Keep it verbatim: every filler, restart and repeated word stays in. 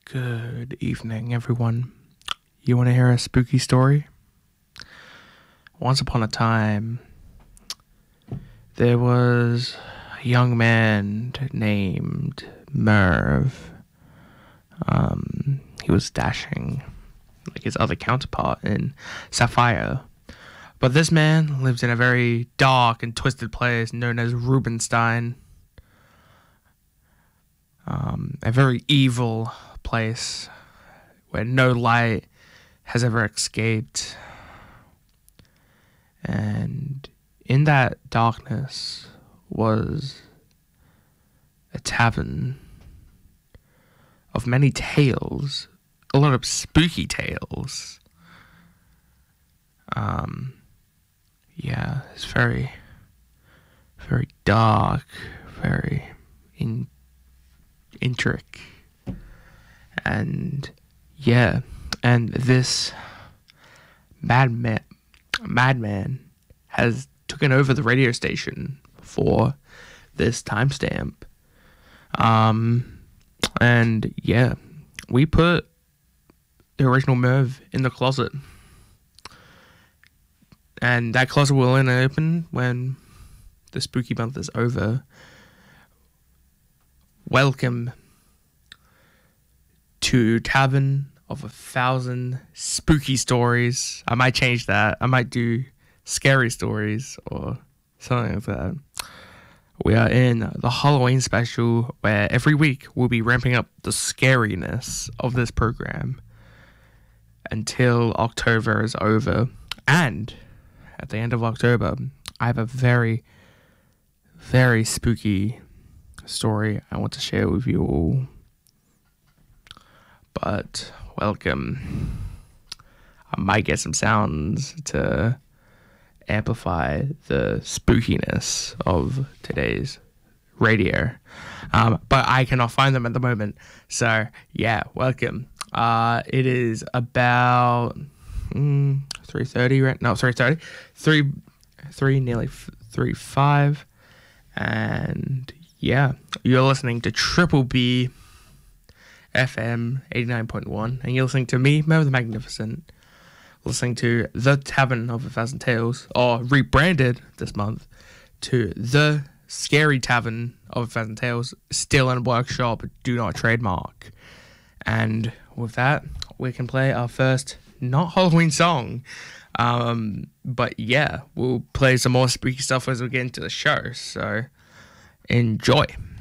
Good evening, everyone. You want to hear a spooky story? Once upon a time, there was a young man named Merv. Um, he was dashing like his other counterpart in Sapphire. But this man lived in a very dark and twisted place known as Rubenstein. Um, a very evil place where no light has ever escaped. And in that darkness was a tavern of many tales, a lot of spooky tales. Um, yeah, it's very, very dark, very in, intricate. And yeah, and this madman, madman has taken over the radio station for this timestamp. Um, and yeah, we put the original Merv in the closet. And that closet will only open when the spooky month is over. Welcome to Tavern of a Thousand Spooky Stories. I might change that. I might do scary stories or something like that. We are in the Halloween special where every week we'll be ramping up the scariness of this program until October is over. And at the end of October, I have a very, very spooky story I want to share with you all. But welcome. I might get some sounds to amplify the spookiness of today's radio. Um, but I cannot find them at the moment. So, yeah, welcome. Uh, it is about mm, three thirty, right? No, three thirty. three, three, nearly three five. And, yeah, you're listening to Triple B F M eighty-nine point one, and you're listening to me, Mo the Magnificent, listening to The Tavern of a Thousand Tales, or rebranded this month to The Scary Tavern of a Thousand Tales, still in workshop, do not trademark. And with that, we can play our first not Halloween song. Um, but yeah, we'll play some more spooky stuff as we get into the show, so enjoy.